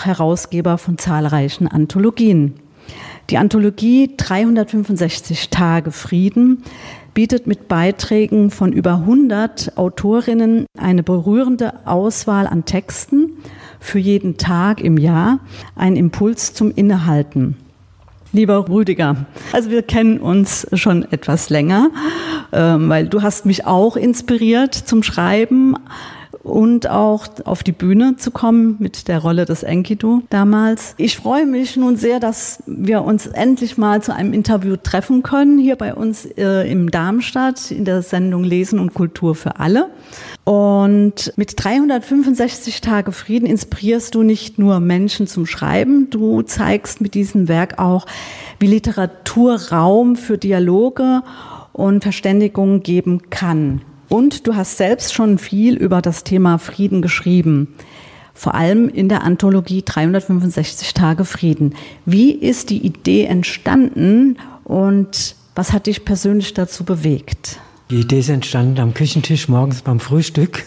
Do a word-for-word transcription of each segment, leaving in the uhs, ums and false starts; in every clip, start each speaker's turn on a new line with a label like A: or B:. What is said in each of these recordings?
A: Herausgeber von zahlreichen Anthologien. Die Anthologie dreihundertfünfundsechzig Tage Frieden bietet mit Beiträgen von über hundert Autorinnen eine berührende Auswahl an Texten für jeden Tag im Jahr, einen Impuls zum Innehalten. Lieber Rüdiger, also wir kennen uns schon etwas länger, weil du hast mich auch inspiriert zum Schreiben und auch auf die Bühne zu kommen mit der Rolle des Enkidu damals. Ich freue mich nun sehr, dass wir uns endlich mal zu einem Interview treffen können, hier bei uns äh, im Darmstadt in der Sendung Lesen und Kultur für alle. Und mit dreihundertfünfundsechzig Tage Frieden inspirierst du nicht nur Menschen zum Schreiben, du zeigst mit diesem Werk auch, wie Literatur Raum für Dialoge und Verständigung geben kann. Und du hast selbst schon viel über das Thema Frieden geschrieben, vor allem in der Anthologie dreihundertfünfundsechzig Tage Frieden. Wie ist die Idee entstanden und was hat dich persönlich dazu bewegt?
B: Die Idee ist entstanden am Küchentisch morgens beim Frühstück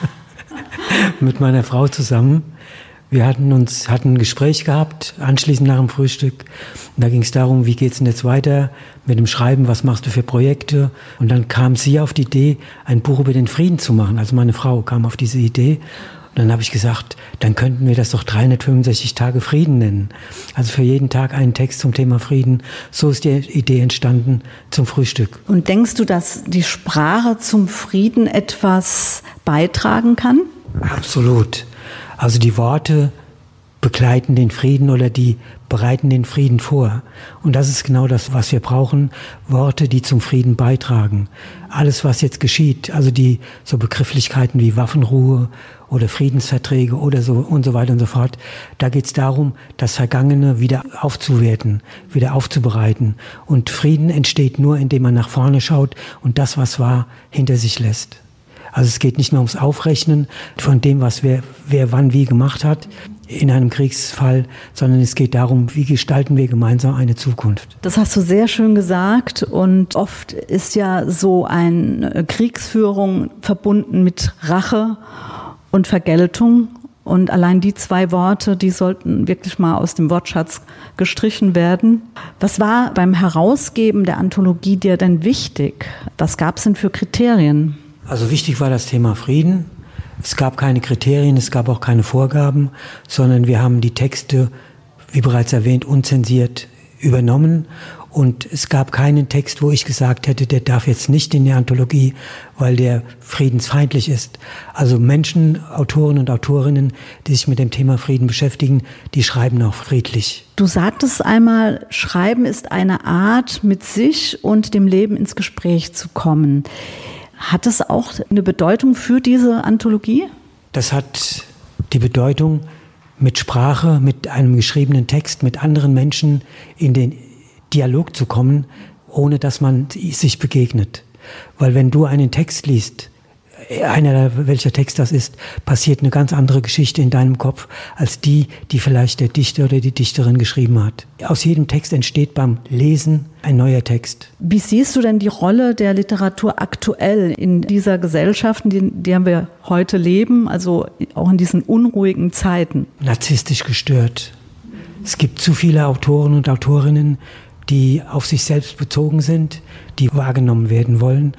B: mit meiner Frau zusammen. Wir hatten uns hatten ein Gespräch gehabt, anschließend nach dem Frühstück. Und da ging es darum, wie geht's denn jetzt weiter mit dem Schreiben, was machst du für Projekte? Und dann kam sie auf die Idee, ein Buch über den Frieden zu machen. Also meine Frau kam auf diese Idee. Und dann habe ich gesagt, dann könnten wir das doch dreihundertfünfundsechzig Tage Frieden nennen. Also für jeden Tag einen Text zum Thema Frieden. So ist die Idee entstanden zum Frühstück.
A: Und denkst du, dass die Sprache zum Frieden etwas beitragen kann?
B: Absolut. Also die Worte begleiten den Frieden oder die bereiten den Frieden vor. Und das ist genau das, was wir brauchen. Worte, die zum Frieden beitragen. Alles, was jetzt geschieht, also die so Begrifflichkeiten wie Waffenruhe oder Friedensverträge oder so und so weiter und so fort, da geht es darum, das Vergangene wieder aufzuwerten, wieder aufzubereiten. Und Frieden entsteht nur, indem man nach vorne schaut und das, was war, hinter sich lässt. Also es geht nicht nur ums Aufrechnen von dem, was wer, wer wann wie gemacht hat in einem Kriegsfall, sondern es geht darum, wie gestalten wir gemeinsam eine Zukunft.
A: Das hast du sehr schön gesagt und oft ist ja so eine Kriegsführung verbunden mit Rache und Vergeltung und allein die zwei Worte, die sollten wirklich mal aus dem Wortschatz gestrichen werden. Was war beim Herausgeben der Anthologie dir denn wichtig? Was gab es denn für Kriterien?
B: Also wichtig war das Thema Frieden. Es gab keine Kriterien, es gab auch keine Vorgaben, sondern wir haben die Texte, wie bereits erwähnt, unzensiert übernommen. Und es gab keinen Text, wo ich gesagt hätte, der darf jetzt nicht in die Anthologie, weil der friedensfeindlich ist. Also Menschen, Autoren und Autorinnen, die sich mit dem Thema Frieden beschäftigen, die schreiben auch friedlich.
A: Du sagtest einmal, Schreiben ist eine Art, mit sich und dem Leben ins Gespräch zu kommen. Hat es auch eine Bedeutung für diese Anthologie?
B: Das hat die Bedeutung, mit Sprache, mit einem geschriebenen Text, mit anderen Menschen in den Dialog zu kommen, ohne dass man sich begegnet. Weil wenn du einen Text liest, einer welcher Text das ist, passiert eine ganz andere Geschichte in deinem Kopf, als die, die vielleicht der Dichter oder die Dichterin geschrieben hat. Aus jedem Text entsteht beim Lesen ein neuer Text.
A: Wie siehst du denn die Rolle der Literatur aktuell in dieser Gesellschaft, in der wir heute leben, also auch in diesen unruhigen Zeiten?
B: Narzisstisch gestört. Es gibt zu viele Autoren und Autorinnen, die auf sich selbst bezogen sind, die wahrgenommen werden wollen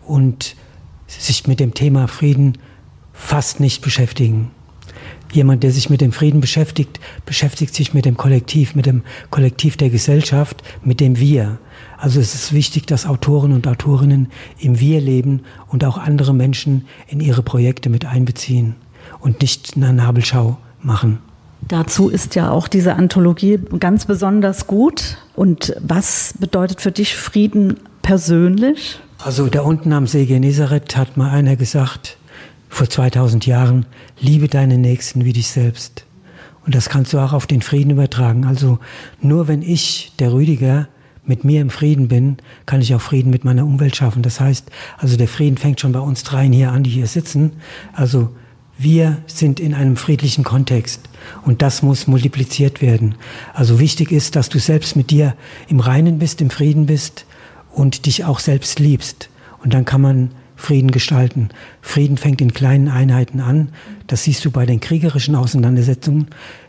B: und sich mit dem Thema Frieden fast nicht beschäftigen. Jemand, der sich mit dem Frieden beschäftigt, beschäftigt sich mit dem Kollektiv, mit dem Kollektiv der Gesellschaft, mit dem Wir. Also es ist wichtig, dass Autoren und Autorinnen im Wir leben und auch andere Menschen in ihre Projekte mit einbeziehen und nicht eine Nabelschau machen.
A: Dazu ist ja auch diese Anthologie ganz besonders gut. Und was bedeutet für dich Frieden persönlich?
B: Also da unten am See Genezareth hat mal einer gesagt, vor zweitausend Jahren, liebe deinen Nächsten wie dich selbst. Und das kannst du auch auf den Frieden übertragen. Also nur wenn ich, der Rüdiger, mit mir im Frieden bin, kann ich auch Frieden mit meiner Umwelt schaffen. Das heißt, also der Frieden fängt schon bei uns dreien hier an, die hier sitzen. Also wir sind in einem friedlichen Kontext und das muss multipliziert werden. Also wichtig ist, dass du selbst mit dir im Reinen bist, im Frieden bist und dich auch selbst liebst. Und dann kann man Frieden gestalten. Frieden fängt in kleinen Einheiten an. Das siehst du bei den kriegerischen Auseinandersetzungen.